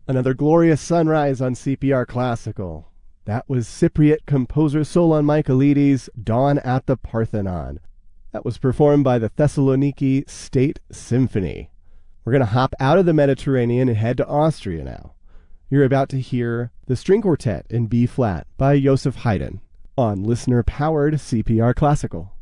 Another glorious sunrise on CPR Classical. That was Cypriot composer Solon Michaelides' Dawn at the Parthenon. That was performed by the Thessaloniki State Symphony. We're going to hop out of the Mediterranean and head to Austria now. You're about to hear the String Quartet in B-flat by Joseph Haydn on listener-powered CPR Classical.